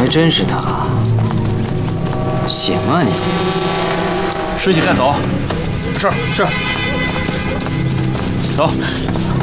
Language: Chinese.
还真是他，行啊你！ 尸体带走。是。走。